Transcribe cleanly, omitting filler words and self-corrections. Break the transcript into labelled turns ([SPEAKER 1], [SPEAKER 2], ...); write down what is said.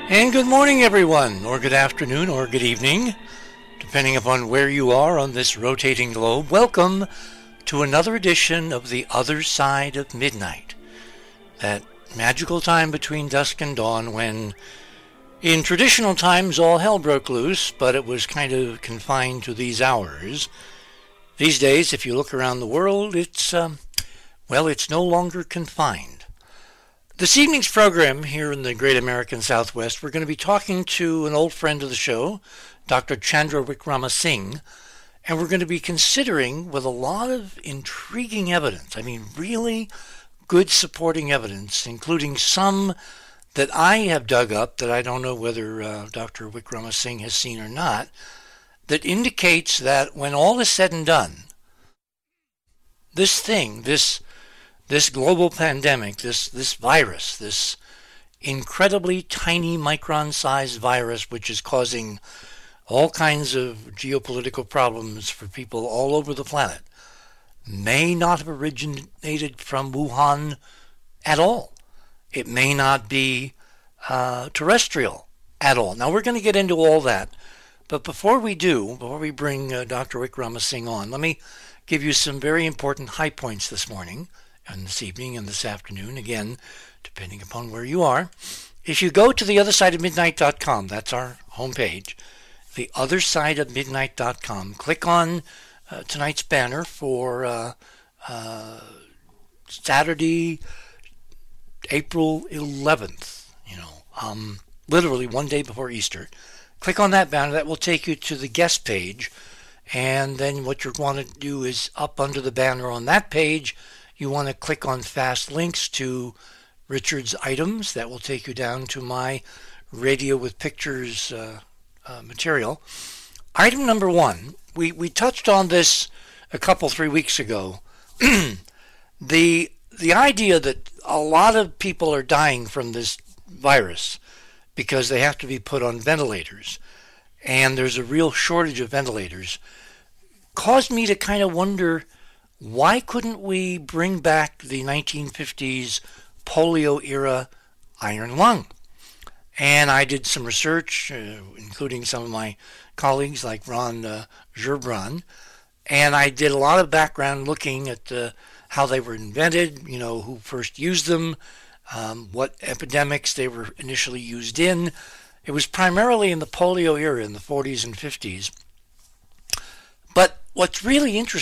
[SPEAKER 1] And good morning, everyone, or good afternoon, or good evening, depending upon where you are on this rotating globe. Welcome to another edition of The Other Side of Midnight, that magical time between dusk and dawn when, in traditional times, all hell broke loose, but it was kind of confined to these hours. These days, if you look around the world, it's no longer confined. This evening's program here in the Great American Southwest, we're going to be talking to an old friend of the show, Dr. Chandra Wickramasinghe, and we're going to be considering, with a lot of intriguing evidence, really good supporting evidence, including some that I have dug up that I don't know whether Dr. Wickramasinghe has seen or not, that indicates that when all is said and done, this global pandemic, this virus, this incredibly tiny micron-sized virus, which is causing all kinds of geopolitical problems for people all over the planet, may not have originated from Wuhan at all. It may not be terrestrial at all. Now, we're going to get into all that. But before we bring Dr. Wickramasinghe on, let me give you some very important high points this morning, and this evening and this afternoon, again, depending upon where you are. If you go to theothersideofmidnight.com, that's our homepage, theothersideofmidnight.com, click on tonight's banner for Saturday, April 11th, literally one day before Easter. Click on that banner. That will take you to the guest page, and then what you're going to do is up under the banner on that page, you want to click on fast links to Richard's items. That will take you down to my radio with pictures material. Item number one, we touched on this a couple, 3 weeks ago. The idea that a lot of people are dying from this virus because they have to be put on ventilators, and there's a real shortage of ventilators, caused me to kind of wonder, why couldn't we bring back the 1950s polio-era iron lung? And I did some research, including some of my colleagues like Ron Gerbron, and I did a lot of background looking at how they were invented, who first used them, what epidemics they were initially used in. It was primarily in the polio era in the 40s and 50s. But what's really interesting